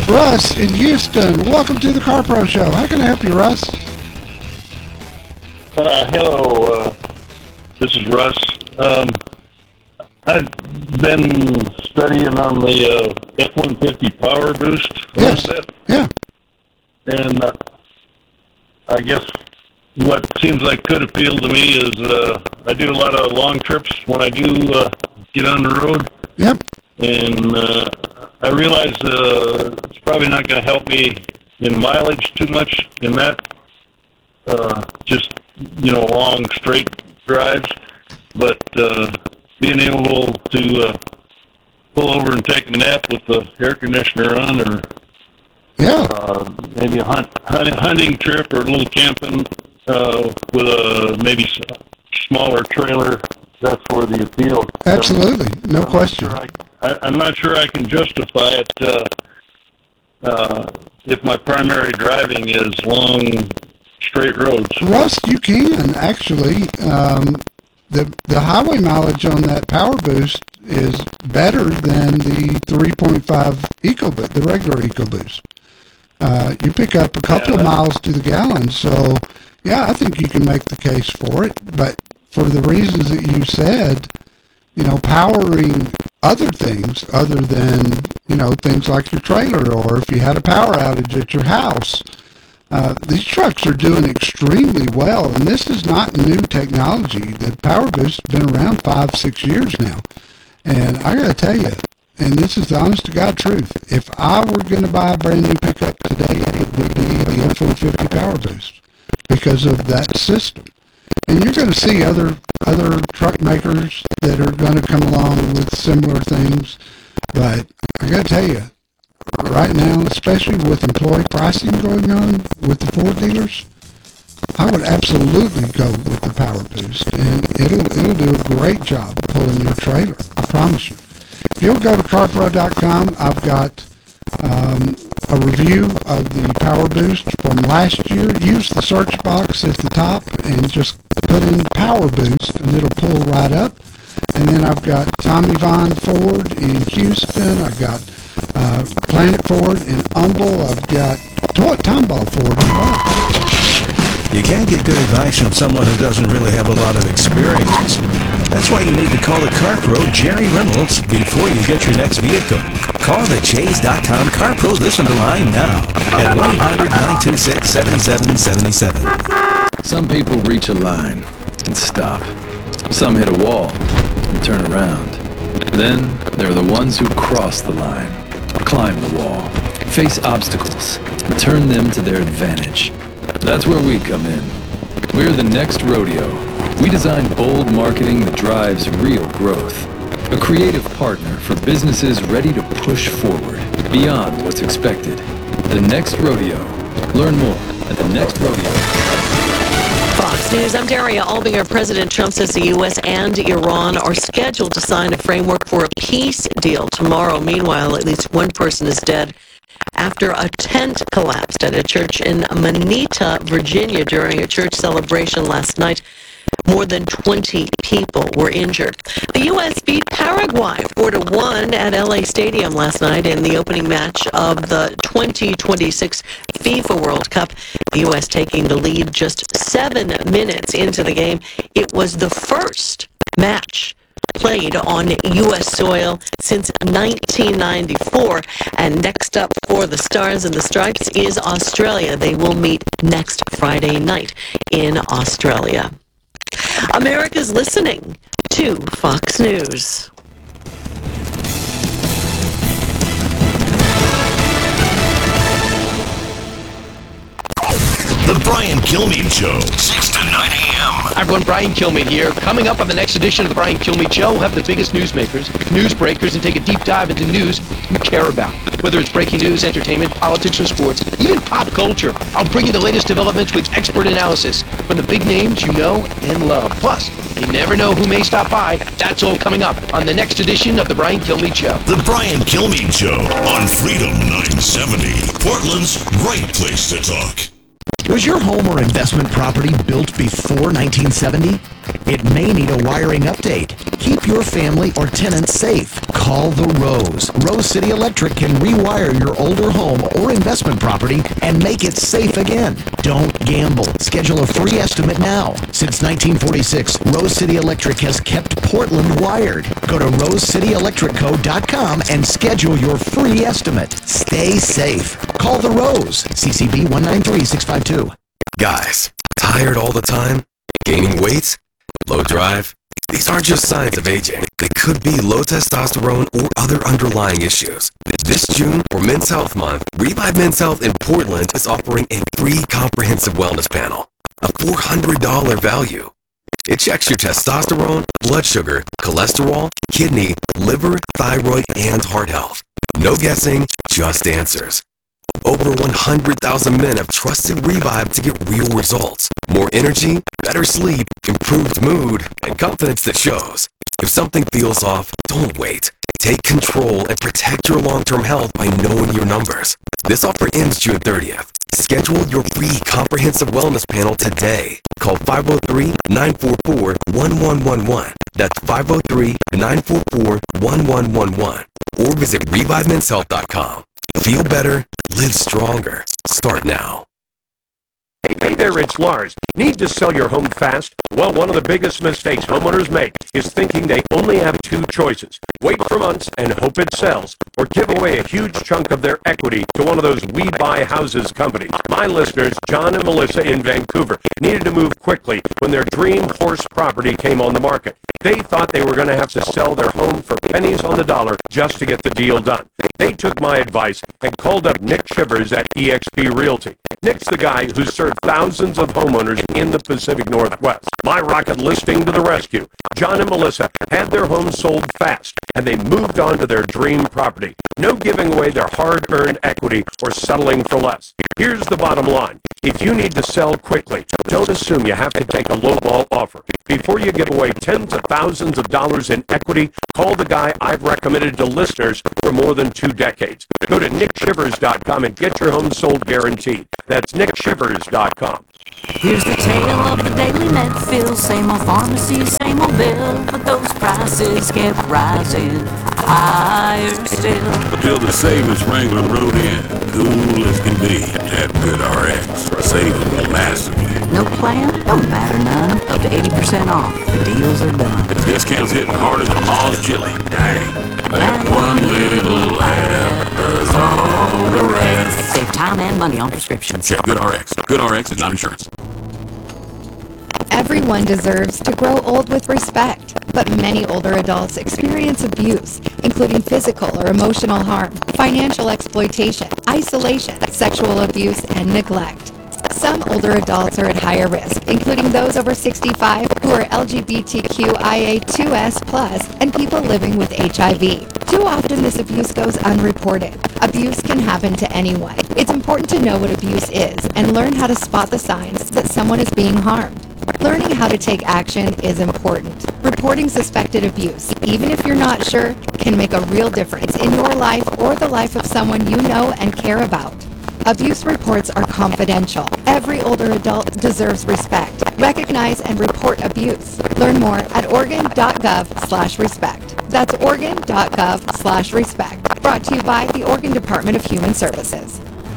Russ in Houston. Welcome to the Car Pro Show. How can I help you, Russ? Hello, this is Russ. I've been studying on the F-150 Power Boost a little bit. Yeah. And I guess what seems like could appeal to me is I do a lot of long trips when I do get on the road. Yep. And I realize it's probably not going to help me in mileage too much in that, just, long, straight drives. But being able to pull over and take a nap with the air conditioner on, or maybe a hunting trip or a little camping with a maybe smaller trailer, that's where the appeal. Absolutely, no question. I'm not sure I can justify it if my primary driving is long, straight roads. Russ, you can actually. The highway mileage on that Power Boost is better than the 3.5 EcoBoost, the regular EcoBoost. You pick up a couple of miles to the gallon, so yeah, I think you can make the case for it. But for the reasons that you said, powering other things other than, things like your trailer, or if you had a power outage at your house, these trucks are doing extremely well, and this is not new technology. The Power Boost has been around 5-6 years now, and I got to tell you, and this is the honest to God truth, if I were going to buy a brand new pickup today, it would be the F-150 Power Boost because of that system. And you're going to see other truck makers that are going to come along with similar things, but I got to tell you, right now, especially with employee pricing going on with the Ford dealers, I would absolutely go with the Power Boost, and it'll do a great job pulling your trailer. I promise you. If you'll go to carpro.com, I've got a review of the Power Boost from last year. Use the search box at the top and just put in Power Boost, and it'll pull right up. And then I've got Tommy Vaughn Ford in Houston. I've got Planet Ford in Humble. I've got Tomball Ford as well. You can't get good advice from someone who doesn't really have a lot of experience. That's why you need to call the Car Pro, Jerry Reynolds, before you get your next vehicle. Call the Chase.com Car Pro listener line now at 1-800-926-7777. Some people reach a line and stop. Some hit a wall and turn around. Then there are the ones who cross the line, climb the wall, face obstacles, and turn them to their advantage. That's where we come in. We're the next rodeo. We design bold marketing that drives real growth. A creative partner for businesses ready to push forward beyond what's expected. The Next Rodeo. Learn more at The Next Rodeo. Fox News, I'm Daria Albinger. President Trump says the U.S. and Iran are scheduled to sign a framework for a peace deal tomorrow. Meanwhile, at least one person is dead after a tent collapsed at a church in Manita, Virginia during a church celebration last night. More than 20 people were injured. The U.S. beat Paraguay 4-1 at LA Stadium last night in the opening match of the 2026 FIFA World Cup. The U.S. taking the lead just 7 minutes into the game. It was the first match played on U.S. soil since 1994. And next up for the Stars and the Stripes is Australia. They will meet next Friday night in Australia. America's listening to Fox News. The Brian Kilmeade Show, 6 to 9 a.m. Hi everyone, Brian Kilmeade here. Coming up on the next edition of the Brian Kilmeade Show, we'll have the biggest newsmakers, newsbreakers, and take a deep dive into news you care about. Whether it's breaking news, entertainment, politics, or sports, even pop culture, I'll bring you the latest developments with expert analysis from the big names you know and love. Plus, you never know who may stop by. That's all coming up on the next edition of the Brian Kilmeade Show. The Brian Kilmeade Show on Freedom 970, Portland's right place to talk. Was your home or investment property built before 1970? it may need a wiring update. Keep your family or tenants safe. Call the Rose. Rose City Electric can rewire your older home or investment property and make it safe again. Don't gamble. Schedule a free estimate now. Since 1946, Rose City Electric has kept Portland wired. Go to rosecityelectricco.com and schedule your free estimate. Stay safe. Call the Rose. CCB 193652. Guys, tired all the time? Gaining weight? Low drive? These aren't just signs of aging. They could be low testosterone or other underlying issues. This June, for Men's Health Month, Revive Men's Health in Portland is offering a free comprehensive wellness panel. A $400 value. It checks your testosterone, blood sugar, cholesterol, kidney, liver, thyroid, and heart health. No guessing, just answers. Over 100,000 men have trusted Revive to get real results. More energy, better sleep, improved mood, and confidence that shows. If something feels off, don't wait. Take control and protect your long-term health by knowing your numbers. This offer ends June 30th. Schedule your free comprehensive wellness panel today. Call 503-944-1111. That's 503-944-1111. Or visit ReviveMen'sHealth.com. Feel better, live stronger. Start now. Hey there, it's Lars. Need to sell your home fast? Well, one of the biggest mistakes homeowners make is thinking they only have two choices. Wait for months and hope it sells, or give away a huge chunk of their equity to one of those We Buy Houses companies. My listeners, John and Melissa in Vancouver, needed to move quickly when their dream horse property came on the market. They thought they were going to have to sell their home for pennies on the dollar just to get the deal done. They took my advice and called up Nick Shivers at eXp Realty. Nick's the guy who served thousands of homeowners in the Pacific Northwest. My rocket listing to the rescue. John and Melissa had their home sold fast, and they moved on to their dream property. No giving away their hard-earned equity or settling for less. Here's the bottom line. If you need to sell quickly, don't assume you have to take a lowball offer. Before you give away tens of thousands of dollars in equity, call the guy I've recommended to listeners for more than 2 decades. Go to nickshivers.com and get your home sold guaranteed. That's nickshivers.com. Here's the tale of the daily Medfield. Same old pharmacy, same old bill, but those prices kept rising higher still. Till the savings Wrangler rode in, cool as can be at GoodRx, saving massively. No plan? Don't matter none. Up to 80% off. The deals are done. The discounts hitting harder than Ma's chili. Dang, that one little app does all the rest. Save time and money on prescriptions. Check GoodRx. GoodRx is not insurance. Everyone deserves to grow old with respect, but many older adults experience abuse, including physical or emotional harm, financial exploitation, isolation, sexual abuse, and neglect. Some older adults are at higher risk, including those over 65 who are LGBTQIA2S+, and people living with HIV. Too often this abuse goes unreported. Abuse can happen to anyone. It's important to know what abuse is and learn how to spot the signs that someone is being harmed. Learning how to take action is important. Reporting suspected abuse, even if you're not sure, can make a real difference in your life or the life of someone you know and care about. Abuse reports are confidential. Every older adult deserves respect. Recognize and report abuse. Learn more at oregon.gov/respect. That's oregon.gov/respect. Brought to you by the Oregon Department of Human Services.